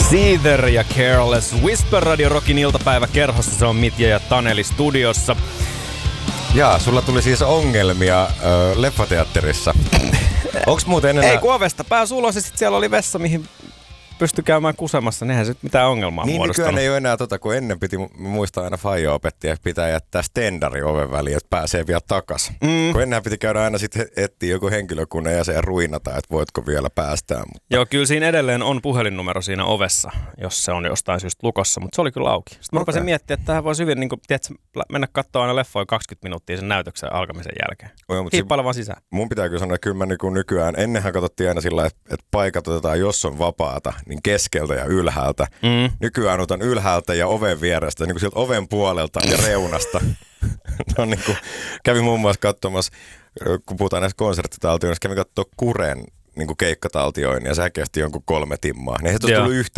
Seether ja Careless Whisper Radio Rockin iltapäiväkerhossa. Se on Mitja ja Taneli studiossa. Jaa, sulla tuli siis ongelmia leffateatterissa. Onks muuten enää... Ei kun ovesta pääsi ulos ja sit siellä oli vessa, mihin pystyi käymään kusemassa. Nehän sit mitään ongelmaa niin muodostanut. nykyään ei ole enää kun ennen piti, muistaa aina faija opetti, että pitää jättää stendari oven väliin, että pääsee vielä takas. Kun ennen piti käydä aina sitten etsiä joku henkilökunnan jäsen ja ruinata, että voitko vielä päästää. Mutta... Joo, kyllä siinä edelleen on puhelinnumero siinä ovessa, jos se on jostain syystä lukossa, mutta se oli kyllä auki. Sitten mä rupesin miettiä, että tähän voisi hyvin mennä katsoa aina leffoja 20 minuuttia sen näytöksen alkamisen jälkeen. Hiippailla vaan sisään. Mun pitää kyllä sanoa, että kyllä mä nykyään, ennenhän katsottiin aina sillä, että paikat otetaan, jos on vapaata, niin keskeltä ja ylhäältä. Nykyään otan ylhäältä ja oven vierestä, niin kuin sieltä oven puolelta ja reunasta. No, niin kuin, kävin muun muassa katsomassa, kun puhutaan näistä konserttitaltioista, kävin katsoa Kuren niin kuin keikkataltioin ja sehän kesti jonkun 3 timmaa. Niin ei se tullut yhtään